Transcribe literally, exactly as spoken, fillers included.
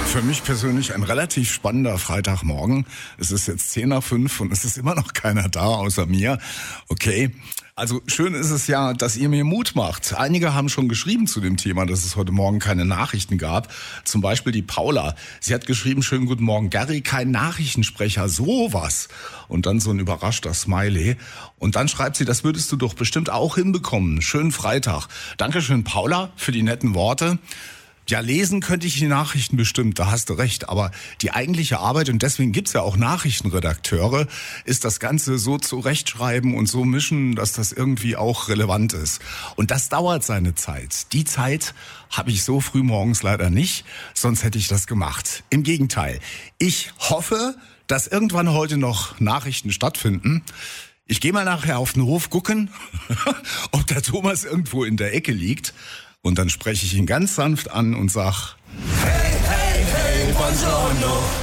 Für mich persönlich ein relativ spannender Freitagmorgen. Es ist jetzt zehn nach fünf und es ist immer noch keiner da außer mir. Okay. Also schön ist es ja, dass ihr mir Mut macht. Einige haben schon geschrieben zu dem Thema, dass es heute Morgen keine Nachrichten gab. Zum Beispiel die Paula. Sie hat geschrieben, schönen guten Morgen, Gary, kein Nachrichtensprecher, sowas. Und dann so ein überraschter Smiley. Und dann schreibt sie, das würdest du doch bestimmt auch hinbekommen. Schönen Freitag. Dankeschön, Paula, für die netten Worte. Ja, lesen könnte ich die Nachrichten bestimmt, da hast du recht. Aber die eigentliche Arbeit, und deswegen gibt's ja auch Nachrichtenredakteure, ist das Ganze so zurechtschreiben und so mischen, dass das irgendwie auch relevant ist. Und das dauert seine Zeit. Die Zeit habe ich so früh morgens leider nicht, sonst hätte ich das gemacht. Im Gegenteil, ich hoffe, dass irgendwann heute noch Nachrichten stattfinden. Ich gehe mal nachher auf den Hof gucken, ob der Thomas irgendwo in der Ecke liegt. Und dann spreche ich ihn ganz sanft an und sag: Hey, hey, hey, buongiorno.